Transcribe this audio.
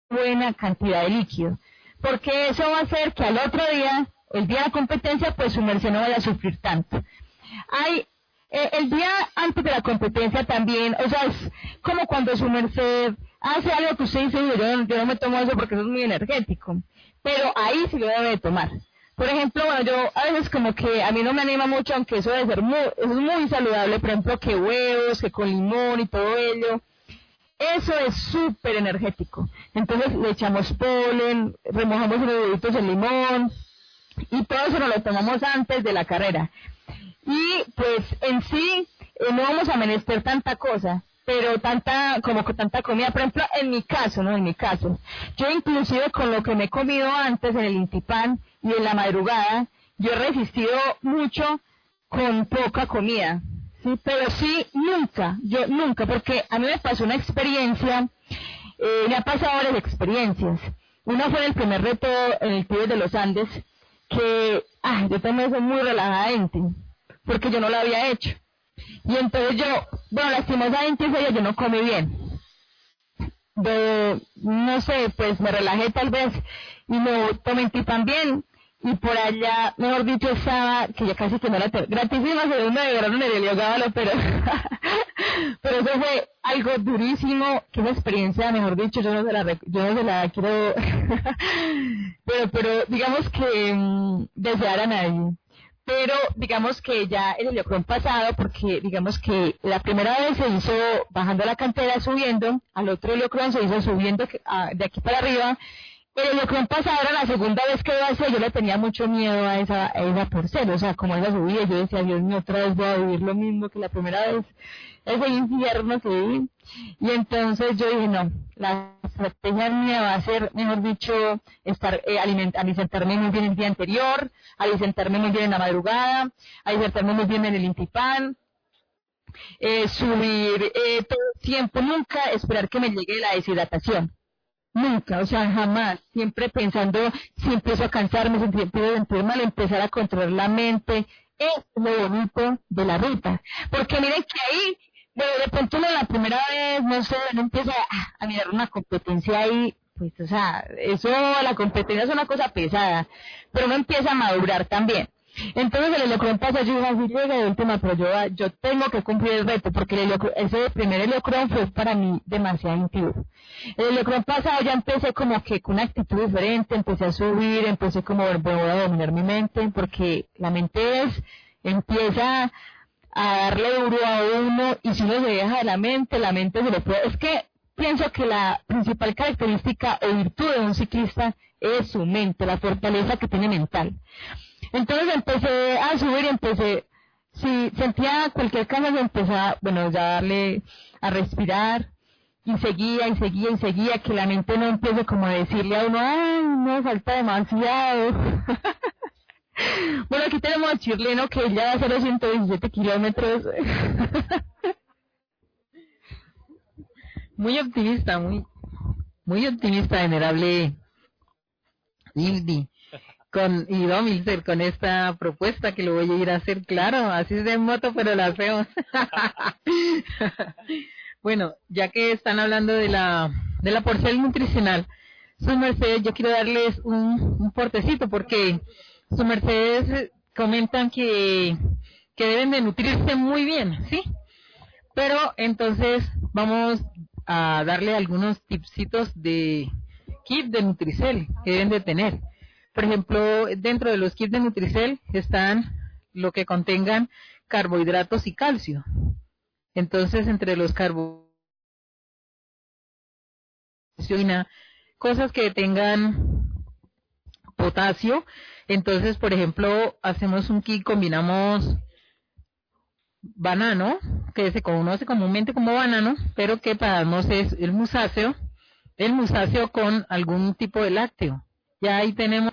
buena cantidad de líquido, porque eso va a hacer que al otro día, el día de la competencia, pues su merced no vaya a sufrir tanto. Hay el día antes de la competencia también, o sea, es como cuando su merced hace algo que usted dice, yo no me tomo eso porque eso es muy energético, pero ahí sí lo debe de tomar. Por ejemplo, bueno, yo a veces como que a mí no me anima mucho, aunque eso debe ser eso es muy saludable, por ejemplo, que huevos, que con limón y todo ello, eso es súper energético. Entonces le echamos polen, remojamos unos deditos de limón, y todo eso nos lo tomamos antes de la carrera. Y pues en sí no vamos a menester tanta cosa, pero como con tanta comida. Por ejemplo, en mi caso, ¿no? En mi caso, yo inclusive con lo que me he comido antes en el Intipan y en la madrugada, yo he resistido mucho con poca comida. Sí, pero sí, nunca, porque a mí me pasó una experiencia, me ha pasado varias experiencias. Una fue en el primer reto en el Tíbet de los Andes, que yo también soy muy relajadamente, porque yo no lo había hecho. Y entonces bueno, lastimosamente ese día yo no comí bien. No sé, pues me relajé tal vez y no tomé Intipan bien. Y por allá, mejor dicho, estaba, que ya casi que no la tengo, gratísima segunda de verano en el Heliogávalo, pero, pero eso fue algo durísimo, que una experiencia, mejor dicho, yo no se la quiero, pero digamos que, desear a nadie. Pero digamos que ya el heliocrón pasado, porque digamos que la primera vez se hizo bajando la cantera, subiendo, al otro heliocrón se hizo subiendo de aquí para arriba. El heliocrón pasado era la segunda vez que lo hacía, yo le tenía mucho miedo a esa porcel, o sea, como esa subida, yo decía, Dios mío, otra vez voy a vivir lo mismo que la primera vez, ese infierno que viví. Y entonces yo dije, no, la estrategia mía va a ser, mejor dicho, alimentarme muy bien el día anterior, alimentarme muy bien en la madrugada, alimentarme muy bien en el Intipan, subir todo el tiempo, nunca esperar que me llegue la deshidratación. Nunca, o sea, jamás, siempre pensando, si empiezo a cansarme, si empiezo a sentir mal, empezar a controlar la mente, es lo bonito de la ruta, porque miren que ahí, de pronto uno la primera vez, no sé, uno empieza a mirar una competencia ahí, pues, o sea, la competencia es una cosa pesada, pero uno empieza a madurar también. Entonces el heliocrón pasa, yo así llega de última, pero yo tengo que cumplir el reto, porque ese primer heliocrón fue para mí demasiado intenso. El heliocrón pasado ya empecé como que con una actitud diferente, empecé a subir, empecé como, bueno, voy a dominar mi mente, porque la mente empieza a darle duro a uno, y si uno se deja de la mente se lo puede, es que pienso que la principal característica o virtud de un ciclista es su mente, la fortaleza que tiene mental. Entonces empecé a subir y si sentía cualquier cosa, yo empezaba, bueno, ya darle a respirar, y seguía, que la mente no empiece como a decirle a uno, ay, no, falta demasiado. Bueno, aquí tenemos al chileno que ya va a hacer los 117 kilómetros. Muy optimista, muy optimista, venerable Ildi. Y Domilcer, con esta propuesta que lo voy a ir a hacer, claro, así es de moto, pero la hacemos. Bueno, ya que están hablando de la porción nutricional, sus mercedes, yo quiero darles un portecito, porque sus mercedes comentan que deben de nutrirse muy bien, ¿sí? Pero entonces vamos a darle algunos tipsitos de kit de Nutricel que deben de tener. Por ejemplo, dentro de los kits de Nutricel están lo que contengan carbohidratos y calcio. Entonces, entre los carbohidratos, cosas que tengan potasio, entonces, por ejemplo, hacemos un kit, combinamos banano, que se conoce comúnmente como banano, pero que para darnos es el musáceo con algún tipo de lácteo. Ya ahí tenemos